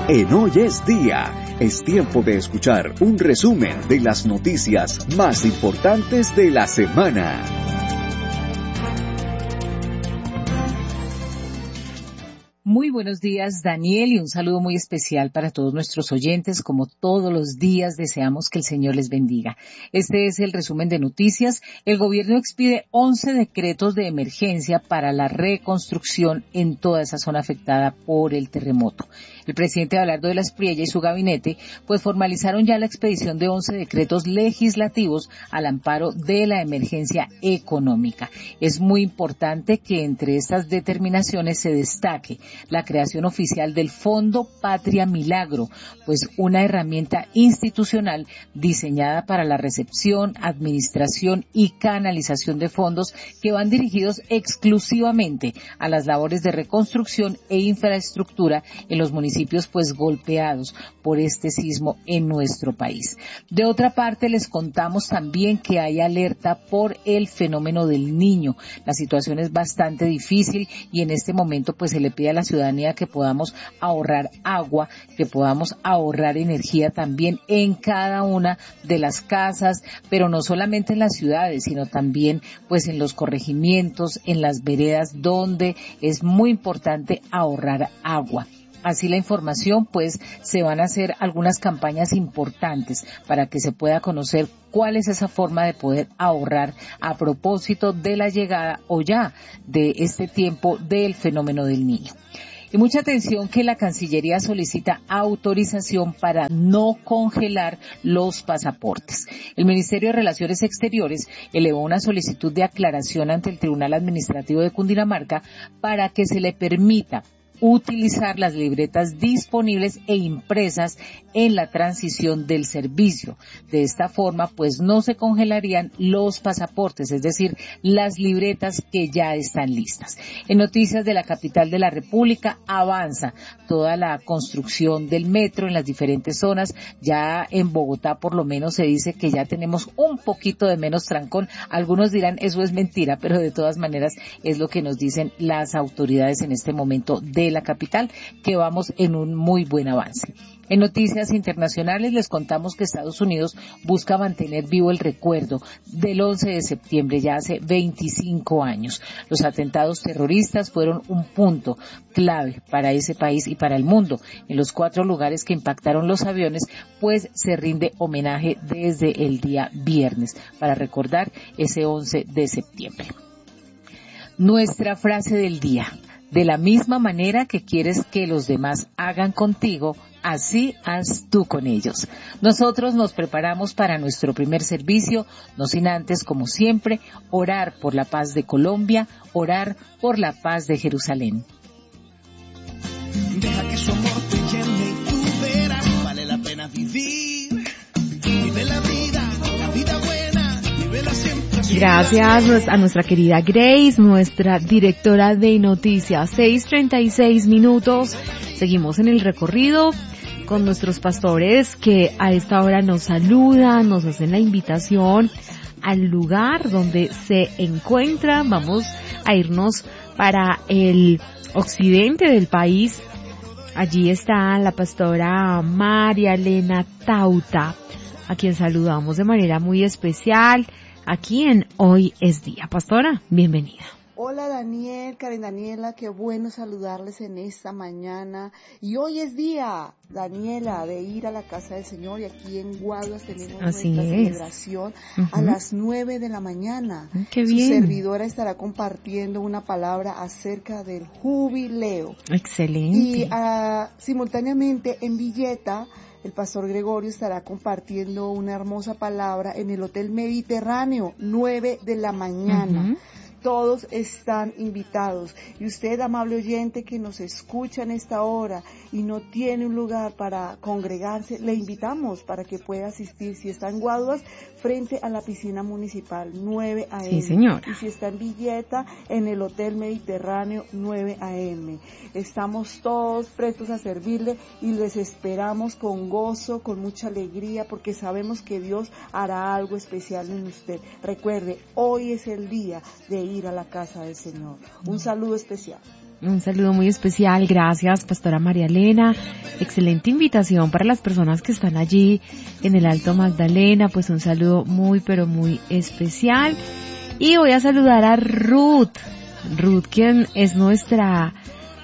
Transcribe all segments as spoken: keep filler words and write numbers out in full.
En Hoy es Día, es tiempo de escuchar un resumen de las noticias más importantes de la semana. Muy buenos días, Daniel, y un saludo muy especial para todos nuestros oyentes. Como todos los días, deseamos que el Señor les bendiga. Este es el resumen de noticias. El gobierno expide once decretos de emergencia para la reconstrucción en toda esa zona afectada por el terremoto. El presidente Abelardo de la Espriella y su gabinete pues formalizaron ya la expedición de once decretos legislativos al amparo de la emergencia económica. Es muy importante que entre estas determinaciones se destaque la creación oficial del Fondo Patria Milagro, pues una herramienta institucional diseñada para la recepción, administración y canalización de fondos que van dirigidos exclusivamente a las labores de reconstrucción e infraestructura en los municipios pues golpeados por este sismo en nuestro país. De otra parte, les contamos también que hay alerta por el fenómeno del Niño. La situación es bastante difícil y en este momento pues se le pide a la ciudadanía que podamos ahorrar agua, que podamos ahorrar energía también en cada una de las casas, pero no solamente en las ciudades, sino también pues en los corregimientos, en las veredas, donde es muy importante ahorrar agua. Así la información, pues se van a hacer algunas campañas importantes para que se pueda conocer cuál es esa forma de poder ahorrar a propósito de la llegada o ya de este tiempo del fenómeno del Niño. Y mucha atención que la Cancillería solicita autorización para no congelar los pasaportes. El Ministerio de Relaciones Exteriores elevó una solicitud de aclaración ante el Tribunal Administrativo de Cundinamarca para que se le permita utilizar las libretas disponibles e impresas en la transición del servicio. De esta forma, pues no se congelarían los pasaportes, es decir, las libretas que ya están listas. En noticias de la capital de la República, avanza toda la construcción del metro en las diferentes zonas. Ya en Bogotá, por lo menos, se dice que ya tenemos un poquito de menos trancón. Algunos dirán eso es mentira, pero de todas maneras es lo que nos dicen las autoridades en este momento de la capital, que vamos en un muy buen avance. En noticias internacionales les contamos que Estados Unidos busca mantener vivo el recuerdo del once de septiembre, ya hace veinticinco años. Los atentados terroristas fueron un punto clave para ese país y para el mundo. En los cuatro lugares que impactaron los aviones, pues se rinde homenaje desde el día viernes para recordar ese once de septiembre. Nuestra frase del día: de la misma manera que quieres que los demás hagan contigo, así haz tú con ellos. Nosotros nos preparamos para nuestro primer servicio, no sin antes, como siempre, orar por la paz de Colombia, orar por la paz de Jerusalén. Deja que su amor te llene y tú verás, vale la pena vivir. Vive la vida, la vida buena, vívela siempre. Gracias a nuestra querida Grace, nuestra directora de noticias. seis treinta y seis minutos. Seguimos en el recorrido con nuestros pastores que a esta hora nos saludan, nos hacen la invitación al lugar donde se encuentran. Vamos a irnos para el occidente del país. Allí está la pastora María Elena Tauta, a quien saludamos de manera muy especial aquí en Hoy es Día. Pastora, bienvenida. Hola Daniel, Karen Daniela, qué bueno saludarles en esta mañana. Y hoy es día, Daniela, de ir a la casa del Señor, y aquí en Guaduas tenemos Así nuestra es. celebración uh-huh. a las nueve de la mañana. Qué Su bien. servidora estará compartiendo una palabra acerca del jubileo. Excelente. Y uh, simultáneamente en Villeta, el pastor Gregorio estará compartiendo una hermosa palabra en el Hotel Mediterráneo, nueve de la mañana. Uh-huh. Todos están invitados. Y usted, amable oyente que nos escucha en esta hora y no tiene un lugar para congregarse, le invitamos para que pueda asistir. Si está en Guaduas, frente a la piscina municipal, nueve a eme. Sí, señora. Y si está en Villeta, en el Hotel Mediterráneo, nueve a eme. Estamos todos prestos a servirle y les esperamos con gozo, con mucha alegría, porque sabemos que Dios hará algo especial en usted. Recuerde, hoy es el día de ir a la casa del Señor. Un saludo especial. Un saludo muy especial, gracias Pastora María Elena, excelente invitación para las personas que están allí en el Alto Magdalena, pues un saludo muy pero muy especial. Y voy a saludar a Ruth, Ruth quien es nuestra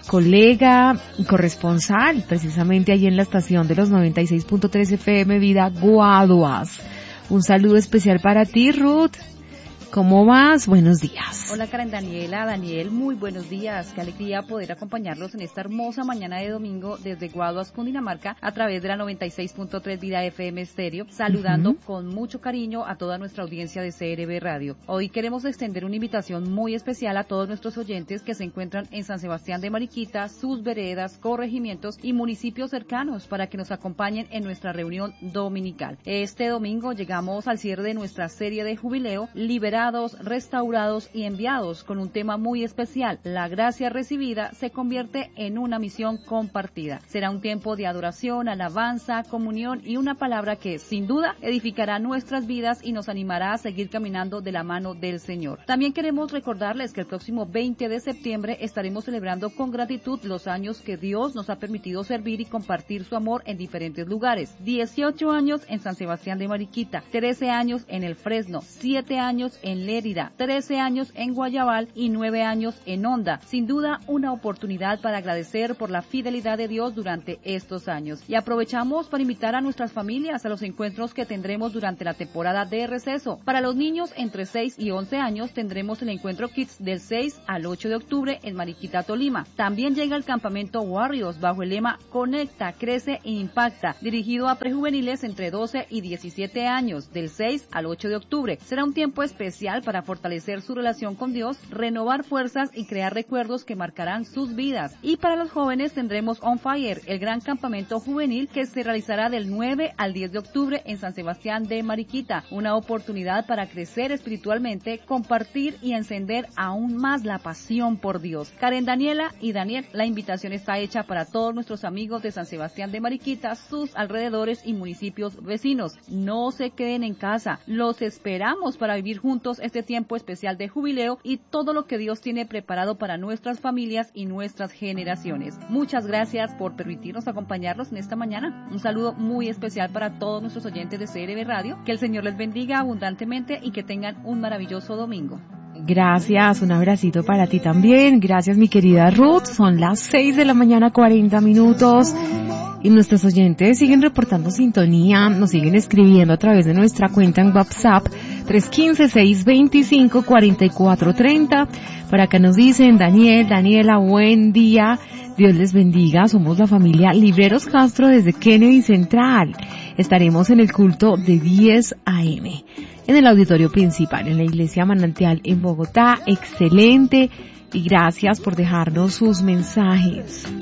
colega y corresponsal precisamente allí en la estación de los noventa y seis punto tres F M Vida Guaduas. Un saludo especial para ti, Ruth. ¿Cómo vas? Buenos días. Hola Karen Daniela, Daniel, muy buenos días. Qué alegría poder acompañarlos en esta hermosa mañana de domingo desde Guaduas, Cundinamarca, a través de la noventa y seis punto tres Vida F M Estéreo, saludando uh-huh. con mucho cariño a toda nuestra audiencia de C R B Radio. Hoy queremos extender una invitación muy especial a todos nuestros oyentes que se encuentran en San Sebastián de Mariquita, sus veredas, corregimientos y municipios cercanos para que nos acompañen en nuestra reunión dominical. Este domingo llegamos al cierre de nuestra serie de jubileo, Liberados, restaurados y enviados, con un tema muy especial. La gracia recibida se convierte en una misión compartida. Será un tiempo de adoración, alabanza, comunión y una palabra que sin duda edificará nuestras vidas y nos animará a seguir caminando de la mano del Señor. También queremos recordarles que el próximo veinte de septiembre estaremos celebrando con gratitud los años que Dios nos ha permitido servir y compartir su amor en diferentes lugares. dieciocho años en San Sebastián de Mariquita, trece años en el Fresno, siete años en en Lérida, trece años en Guayabal y nueve años en Honda. Sin duda, una oportunidad para agradecer por la fidelidad de Dios durante estos años. Y aprovechamos para invitar a nuestras familias a los encuentros que tendremos durante la temporada de receso. Para los niños entre seis y once años tendremos el encuentro Kids del seis al ocho de octubre en Mariquita, Tolima. También llega el campamento Warriors bajo el lema Conecta, Crece e Impacta, dirigido a prejuveniles entre doce y diecisiete años, del seis al ocho de octubre. Será un tiempo especial para fortalecer su relación con Dios, renovar fuerzas y crear recuerdos que marcarán sus vidas. Y para los jóvenes tendremos On Fire, el gran campamento juvenil que se realizará del nueve al diez de octubre en San Sebastián de Mariquita. Una oportunidad para crecer espiritualmente, compartir y encender aún más la pasión por Dios. Karen Daniela y Daniel, la invitación está hecha para todos nuestros amigos de San Sebastián de Mariquita, sus alrededores y municipios vecinos. No se queden en casa, los esperamos para vivir juntos este tiempo especial de jubileo y todo lo que Dios tiene preparado para nuestras familias y nuestras generaciones. Muchas gracias por permitirnos acompañarlos en esta mañana. Un saludo muy especial para todos nuestros oyentes de C R B Radio. Que el Señor les bendiga abundantemente y que tengan un maravilloso domingo. Gracias, un abracito para ti también. Gracias, mi querida Ruth. Son las seis de la mañana, cuarenta minutos. Y nuestros oyentes siguen reportando sintonía, nos siguen escribiendo a través de nuestra cuenta en WhatsApp tres uno cinco, seis dos cinco, cuatro cuatro tres cero. Por acá nos dicen, Daniel, Daniela, buen día, Dios les bendiga, somos la familia Libreros Castro desde Kennedy Central. Estaremos en el culto de diez a eme en el auditorio principal, en la iglesia Manantial en Bogotá. Excelente, y gracias por dejarnos sus mensajes.